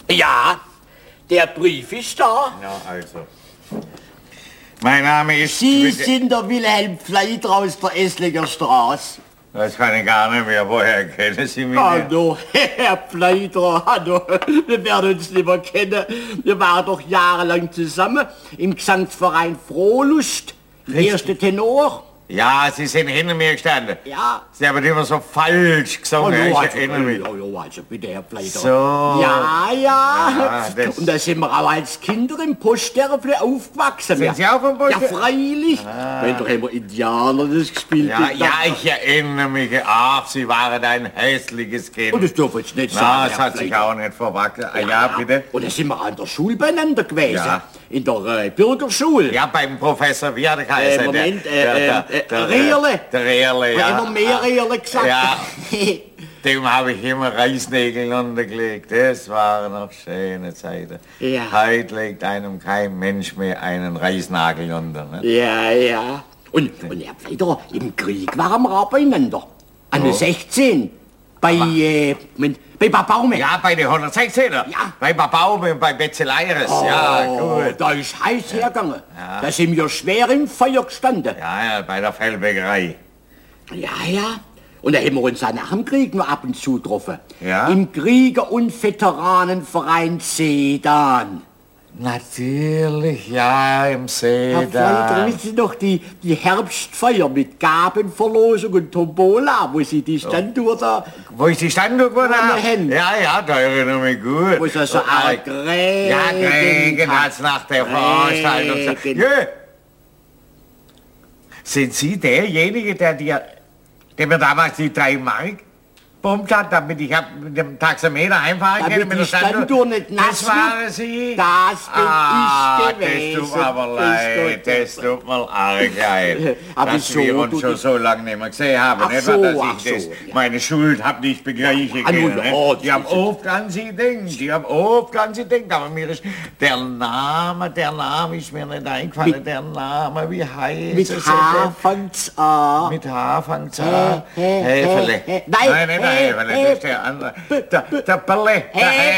Ja, der Brief ist da. Ja, also. Mein Name ist... Sie sind der Wilhelm Pfleider aus der Esslinger Straße. Das kann ich gar nicht mehr. Woher kennen Sie mich? Hallo, Herr Pfleider, hallo. Wir werden uns nicht mehr kennen. Wir waren doch jahrelang zusammen im Gesangsverein Frohlust. Erste Tenor. Ja, Sie sind hinter mir gestanden. Ja. Sie haben immer so falsch gesungen. Hallo, Ich erinnere mich. also bitte, Herr Pfleider. So. Ja. Und da sind wir auch als Kinder im Postdörfli aufgewachsen. Sind Sie auch vom Post? Ja, freilich. Wenn doch immer Indianer das gespielt Ja, ja, ich erinnere mich. Ach, Sie waren ein hässliches Kind. Und das dürfen Sie nicht Na, sagen, das Herr hat sich Pfleider. auch nicht verwachsen. Ja, bitte. Und da sind wir an der Schule beieinander gewesen. Ja. In der Bürgerschule. Ja, beim Professor, wie hat er geheißen? Moment, der Rehrle. Der Rehrle, ja. Immer mehr Rehrle gesagt. Ja. Dem habe ich immer Reisnägel untergelegt. Das waren noch schöne Zeiten. Ja. Heute legt einem kein Mensch mehr einen Reisnagel unter. Ne? Ja. Und Herr Pfleider, im Krieg waren wir auch beieinander. An der 16. Bei Babaume. Ja, bei den 116er. Ja. Bei Babaume und bei Betzeleires. Ja, gut. Da ist heiß hergegangen. Da sind wir schwer im Feuer gestanden. Ja, bei der Fellbäckerei. Ja. Und da haben wir uns auch nach dem Krieg nur ab und zu getroffen. Ja? Im Krieger- und Veteranenverein Sedan. Natürlich, ja, im See Herr Pfleider, wissen Sie noch die Herbstfeier mit Gabenverlosung und Tombola, wo Sie die Standuhr da... Wo ich die Standuhr gewonnen habe? Hin. Ja, da erinnere ich mich gut. Wo es also arg Regen Ja, Regen hat's nach der Veranstaltung. Regen. Ja. Sind Sie derjenige, der mir damals die 3 Mark pumpt hat, damit ich mit dem Taxameter einfahren kann? Damit die Standuhr nicht nass Das waren Sie? Das bin ich gewesen. Das tut mir aber leid. Das tut mir arg leid. Aber dass wieso? wir uns schon so lange nicht mehr gesehen haben. Ach Nicht so, wahr, dass ach ich das, so, ja. meine Schuld hab nicht begreifen können. ja, Die haben oft an Sie denkt. Aber mir ist der Name ist mir nicht eingefallen. Der Name, wie heißt Mit es? H fängt's an. Mit H fängt's an. Häfele. Nein, Nein, das ist der andere. Der Bälle.